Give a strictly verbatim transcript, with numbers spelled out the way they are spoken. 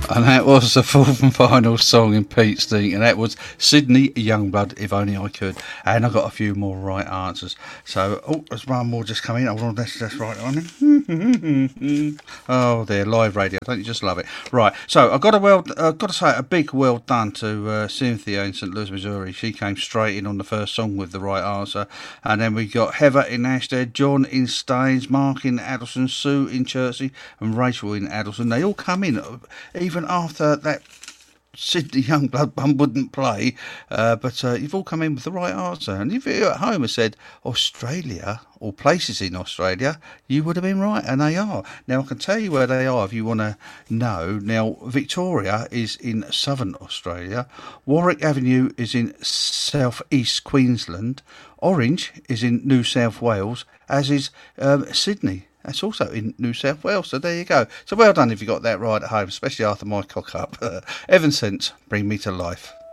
And that was the fourth and final song in Pete's Think, and that was Sydney Youngblood, If Only I Could. And I got a few more right answers. So, oh, there's one more just coming in. Hold on, that's, that's right on. Oh, dear, live radio. Don't you just love it? Right, so I've got to, well, I've got to say a big well done to uh, Cynthia in Saint Louis, Missouri. She came straight in on the first song with the right answer. And then we got Heather in Ashstead, John in Staines, Mark in Addleston, Sue in Chertsey, and Rachel in Addleston. They all come in, even after that Sydney Youngblood one wouldn't play, uh, but uh, you've all come in with the right answer. And if you at home have said Australia or places in Australia, you would have been right, and they are. Now, I can tell you where they are if you want to know. Now, Victoria is in southern Australia, Warwick Avenue is in south east Queensland, Orange is in New South Wales, as is um, Sydney. That's also in New South Wales, so there you go. So well done if you got that right at home, especially after my cock-up. Evan Sense, bring me to life.